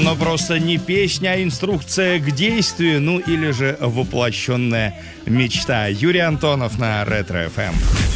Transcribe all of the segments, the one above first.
Но просто не песня, а инструкция к действию, ну или же воплощенная мечта. Юрий Антонов на Ретро-ФМ.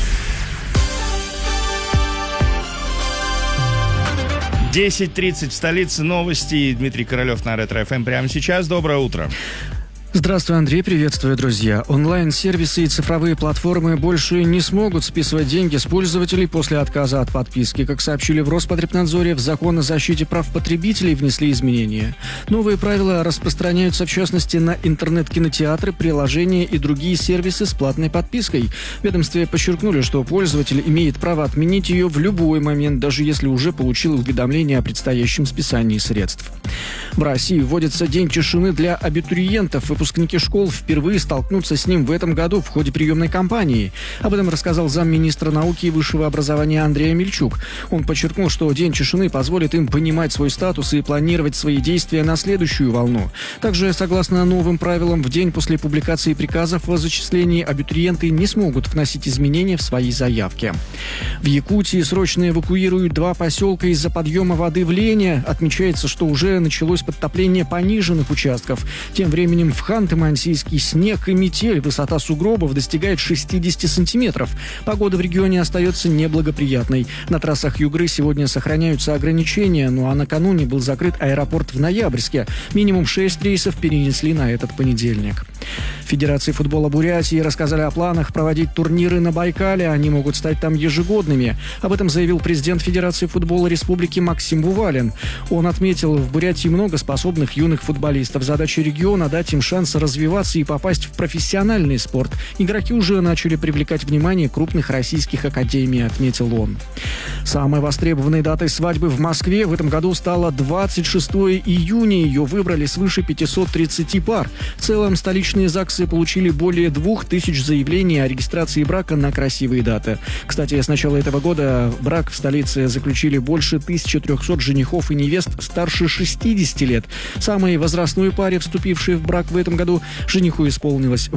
10:30 в столице, новости. Дмитрий Королев на Ретро-ФМ прямо сейчас. Доброе утро. Здравствуй, Андрей, приветствую, друзья. Онлайн-сервисы и цифровые платформы больше не смогут списывать деньги с пользователей после отказа от подписки. Как сообщили в Роспотребнадзоре, в Закон о защите прав потребителей внесли изменения. Новые правила распространяются, в частности, на интернет-кинотеатры, приложения и другие сервисы с платной подпиской. В ведомстве подчеркнули, что пользователь имеет право отменить ее в любой момент, даже если уже получил уведомление о предстоящем списании средств. В России вводится День тишины для абитуриентов. Выпускники школ впервые столкнутся с ним в этом году в ходе приемной кампании. Об этом рассказал замминистра науки и высшего образования Андрей Амельчук. Он подчеркнул, что День тишины позволит им понимать свой статус и планировать свои действия на следующую волну. Также, согласно новым правилам, в день после публикации приказов о зачислении абитуриенты не смогут вносить изменения в свои заявки. В Якутии срочно эвакуируют 2 поселка из-за подъема воды в Лене. Отмечается, что уже началось подтопление пониженных участков. Тем временем в Ханты-Мансийске снег и метель. Высота сугробов достигает 60 сантиметров. Погода в регионе остается неблагоприятной. На трассах Югры сегодня сохраняются ограничения, ну а накануне был закрыт аэропорт в Ноябрьске. Минимум 6 рейсов перенесли на этот понедельник. В Федерации футбола Бурятии рассказали о планах проводить турниры на Байкале. Они могут стать там ежегодными. Об этом заявил президент Федерации футбола Республики Максим Бувалин. Он отметил, в Бурятии много способных юных футболистов. Задача региона – дать им шанс развиваться и попасть в профессиональный спорт. Игроки уже начали привлекать внимание крупных российских академий, отметил он. Самой востребованной датой свадьбы в Москве в этом году стало 26 июня. Ее выбрали свыше 530 пар. В целом столичные ЗАГСы получили более 2000 заявлений о регистрации брака на красивые даты. Кстати, с начала этого года брак в столице заключили больше 1300 женихов и невест старше 60 лет. Самой возрастной паре, вступившей в брак в этом году, жениху исполнилось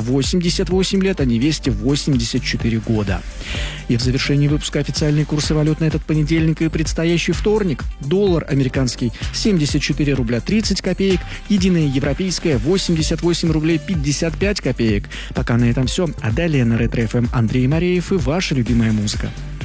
88 лет, а невесте 84 года. И в завершении выпуска официальные курсы валют на этот понедельник и предстоящий вторник. Доллар американский 74 рубля 30 копеек, единая европейская 88 рублей 55 копеек. Пока на этом все. А далее на Ретро-ФМ Андрей Мареев и ваша любимая музыка.